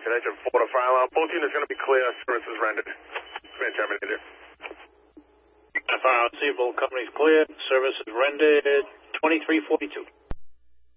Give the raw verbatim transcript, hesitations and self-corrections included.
Connection four to fire alarm. Both units going to be clear. Services rendered. Command terminated. Fire alarm, both companies clear. Services rendered. twenty-three forty-two.